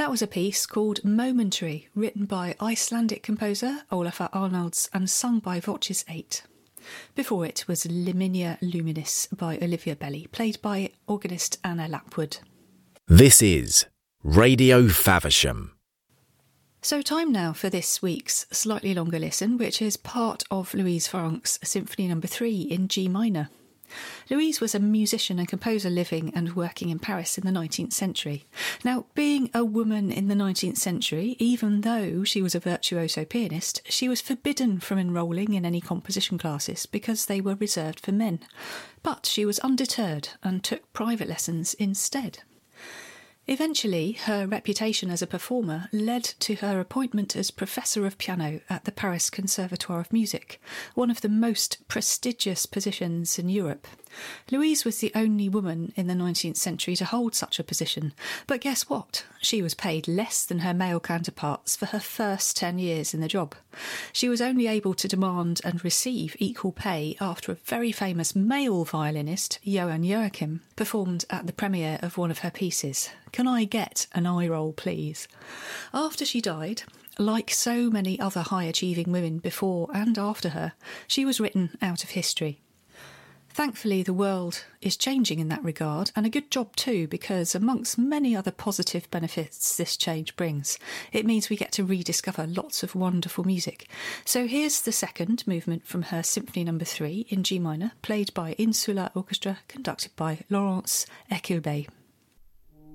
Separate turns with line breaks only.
That was a piece called Momentary, written by Icelandic composer Olafur Arnalds and sung by Voces 8. Before it was Liminia Luminis by Olivia Belly, played by organist Anna Lapwood.
This is Radio Faversham.
So time now for this week's slightly longer listen, which is part of Louise Farrenc's Symphony No. 3 in G minor. Louise was a musician and composer living and working in Paris in the 19th century. Now, being a woman in the 19th century, even though she was a virtuoso pianist, she was forbidden from enrolling in any composition classes because they were reserved for men. But she was undeterred and took private lessons instead. Eventually, her reputation as a performer led to her appointment as professor of piano at the Paris Conservatoire of Music, one of the most prestigious positions in Europe. Louise was the only woman in the 19th century to hold such a position, but guess what? She was paid less than her male counterparts for her first 10 years in the job. She was only able to demand and receive equal pay after a very famous male violinist, Johann Joachim, performed at the premiere of one of her pieces. Can I get an eye roll, please? After she died, like so many other high-achieving women before and after her, she was written out of history. Thankfully, the world is changing in that regard, and a good job too, because amongst many other positive benefits this change brings, it means we get to rediscover lots of wonderful music. So here's the second movement from her Symphony No. 3 in G minor, played by Insula Orchestra, conducted by Laurence Equilbet.